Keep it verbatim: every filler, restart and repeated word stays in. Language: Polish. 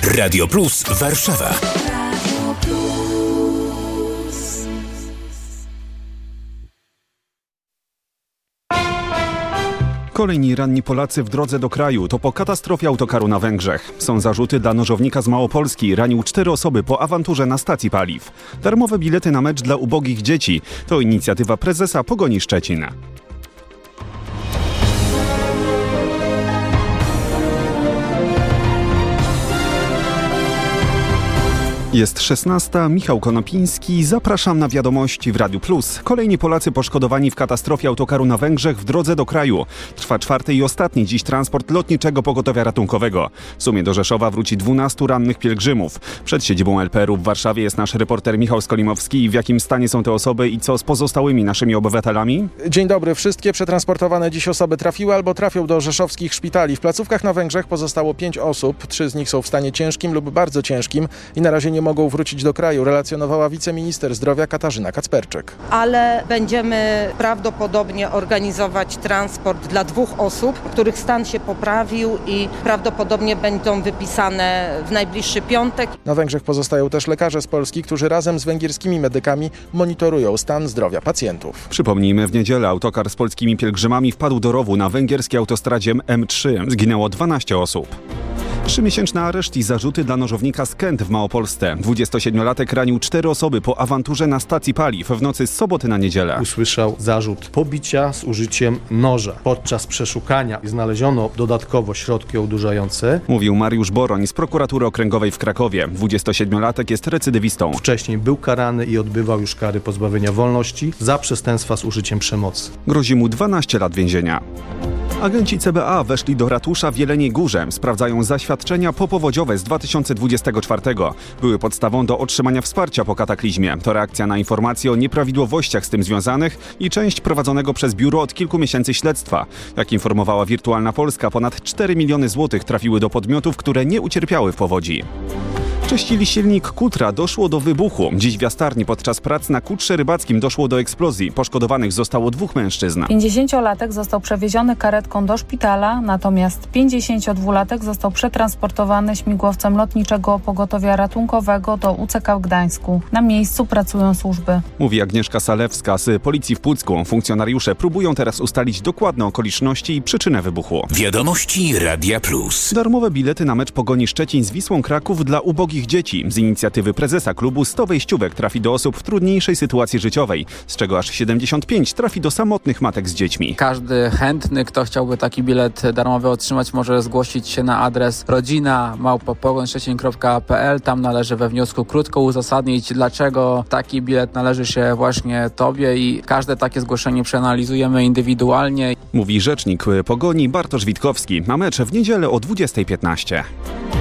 Radio Plus Warszawa. Kolejni ranni Polacy w drodze do kraju. To po katastrofie autokaru na Węgrzech. Są zarzuty dla nożownika z Małopolski. Ranił cztery osoby po awanturze na stacji paliw. Darmowe bilety na mecz dla ubogich dzieci. To inicjatywa prezesa Pogoni Szczecin. Jest szesnasta, Michał Konopiński, zapraszam na wiadomości w Radiu Plus. Kolejni Polacy poszkodowani w katastrofie autokaru na Węgrzech w drodze do kraju. Trwa czwarty i ostatni dziś transport lotniczego pogotowia ratunkowego. W sumie do Rzeszowa wróci dwunastu rannych pielgrzymów. Przed siedzibą L P R u w Warszawie jest nasz reporter Michał Skolimowski. W jakim stanie są te osoby i co z pozostałymi naszymi obywatelami? Dzień dobry. Wszystkie przetransportowane dziś osoby trafiły albo trafią do rzeszowskich szpitali. W placówkach na Węgrzech pozostało pięć osób. Trzy z nich są w stanie ciężkim lub bardzo ciężkim i na razie nie mogą wrócić do kraju, relacjonowała wiceminister zdrowia Katarzyna Kacperczyk. Ale będziemy prawdopodobnie organizować transport dla dwóch osób, których stan się poprawił i prawdopodobnie będą wypisane w najbliższy piątek. Na Węgrzech pozostają też lekarze z Polski, którzy razem z węgierskimi medykami monitorują stan zdrowia pacjentów. Przypomnijmy, w niedzielę autokar z polskimi pielgrzymami wpadł do rowu na węgierskiej autostradzie M trzy. Zginęło dwanaście osób. Trzymiesięczny areszt i zarzuty dla nożownika z Kęt w Małopolsce. dwudziestosiedmiolatek ranił cztery osoby po awanturze na stacji paliw w nocy z soboty na niedzielę. Usłyszał zarzut pobicia z użyciem noża. Podczas przeszukania znaleziono dodatkowo środki odurzające. Mówił Mariusz Boroń z prokuratury okręgowej w Krakowie. dwudziestosiedmiolatek jest recydywistą. Wcześniej był karany i odbywał już kary pozbawienia wolności za przestępstwa z użyciem przemocy. Grozi mu dwanaście lat więzienia. Agenci C B A weszli do ratusza w Jeleniej Górze. Sprawdzają zaświadczenia popowodziowe z dwa tysiące dwudziestego czwartego. Były podstawą do otrzymania wsparcia po kataklizmie. To reakcja na informacje o nieprawidłowościach z tym związanych i część prowadzonego przez biuro od kilku miesięcy śledztwa. Jak informowała Wirtualna Polska, ponad cztery miliony złotych trafiły do podmiotów, które nie ucierpiały w powodzi. Czyścili silnik kutra, doszło do wybuchu. Dziś w Jastarni podczas prac na kutrze rybackim doszło do eksplozji. Poszkodowanych zostało dwóch mężczyzn. pięćdziesięciolatek został przewieziony karetką do szpitala, natomiast pięćdziesięciodwulatek został przetransportowany śmigłowcem lotniczego pogotowia ratunkowego do U C K w Gdańsku. Na miejscu pracują służby. Mówi Agnieszka Salewska z Policji w Pucku. Funkcjonariusze próbują teraz ustalić dokładne okoliczności i przyczynę wybuchu. Wiadomości Radia Plus. Darmowe bilety na mecz Pogoni Szczecin z Wisłą Kraków dla ubogich dzieci. Z inicjatywy prezesa klubu sto wejściówek trafi do osób w trudniejszej sytuacji życiowej, z czego aż siedemdziesiąt pięć trafi do samotnych matek z dziećmi. Każdy chętny, kto chciałby taki bilet darmowy otrzymać, może zgłosić się na adres rodzina małpa pogoń szczecin kropka p l. Tam należy we wniosku krótko uzasadnić, dlaczego taki bilet należy się właśnie Tobie i każde takie zgłoszenie przeanalizujemy indywidualnie. Mówi rzecznik Pogoni Bartosz Witkowski. Na mecz w niedzielę o dwudziestej piętnaście.